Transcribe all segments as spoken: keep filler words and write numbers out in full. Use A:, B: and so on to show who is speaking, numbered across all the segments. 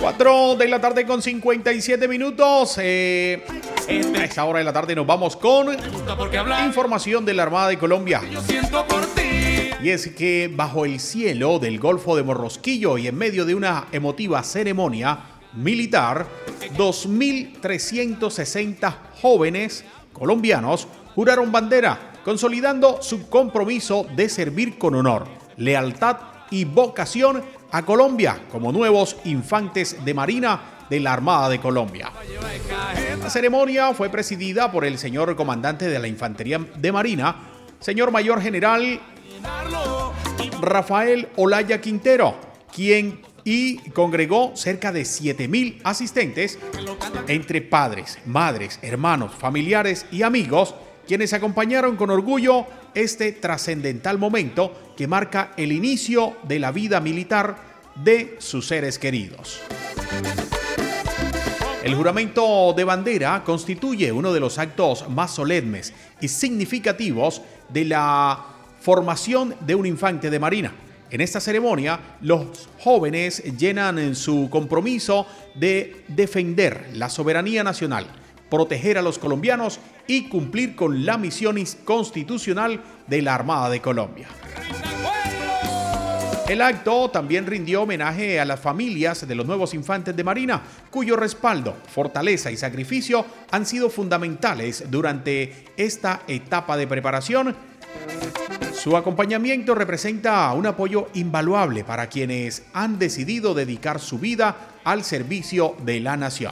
A: cuatro de la tarde con cincuenta y siete minutos. Eh, a esta hora de la tarde nos vamos con información de la Armada de Colombia. Y es que bajo el cielo del Golfo de Morrosquillo y en medio de una emotiva ceremonia militar, dos mil trescientos sesenta jóvenes colombianos juraron bandera, consolidando su compromiso de servir con honor, lealtad y vocación a Colombia como nuevos infantes de Marina de la Armada de Colombia. La ceremonia fue presidida por el señor comandante de la Infantería de Marina, señor Mayor General Rafael Olaya Quintero, quien y congregó cerca de siete mil asistentes entre padres, madres, hermanos, familiares y amigos, quienes acompañaron con orgullo este trascendental momento que marca el inicio de la vida militar de sus seres queridos. El juramento de bandera constituye uno de los actos más solemnes y significativos de la formación de un infante de marina. En esta ceremonia, los jóvenes llenan su compromiso de defender la soberanía nacional, proteger a los colombianos y cumplir con la misión constitucional de la Armada de Colombia. El acto también rindió homenaje a las familias de los nuevos infantes de Marina, cuyo respaldo, fortaleza y sacrificio han sido fundamentales durante esta etapa de preparación. Su acompañamiento representa un apoyo invaluable para quienes han decidido dedicar su vida al servicio de la nación.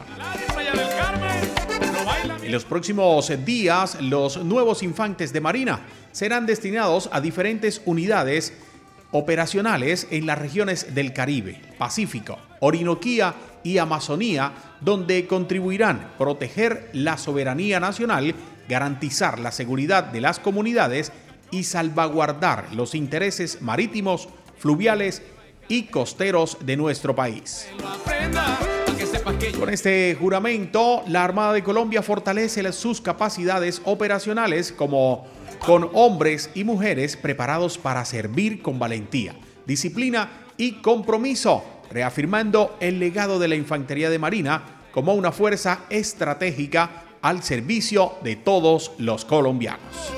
A: En los próximos días, los nuevos infantes de Marina serán destinados a diferentes unidades operacionales en las regiones del Caribe, Pacífico, Orinoquía y Amazonía, donde contribuirán a proteger la soberanía nacional, garantizar la seguridad de las comunidades y salvaguardar los intereses marítimos, fluviales y costeros de nuestro país. Con este juramento, la Armada de Colombia fortalece sus capacidades operacionales como con hombres y mujeres preparados para servir con valentía, disciplina y compromiso, reafirmando el legado de la Infantería de Marina como una fuerza estratégica al servicio de todos los colombianos.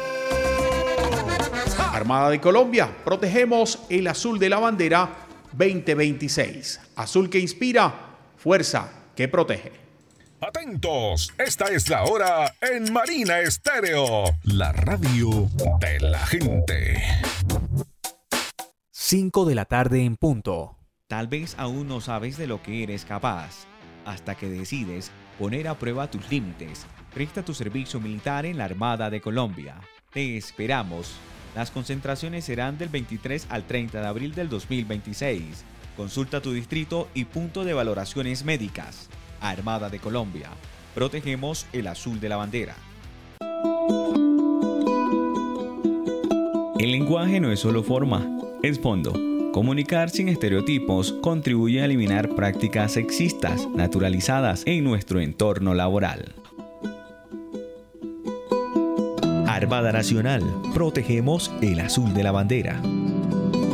A: Armada de Colombia, protegemos el azul de la bandera veinte veintiséis. Azul que inspira, fuerza que protege.
B: Atentos, esta es la hora en Marina Estéreo, la radio de la gente.
C: cinco de la tarde en punto. Tal vez aún no sabes de lo que eres capaz, hasta que decides poner a prueba tus límites. Presta tu servicio militar en la Armada de Colombia. Te esperamos. Las concentraciones serán del veintitrés al treinta de abril del dos mil veintiséis. Consulta tu distrito y punto de valoraciones médicas. Armada de Colombia. Protegemos el azul de la bandera. El lenguaje no es solo forma, es fondo. Comunicar sin estereotipos contribuye a eliminar prácticas sexistas naturalizadas en nuestro entorno laboral. Armada Nacional. Protegemos el azul de la bandera.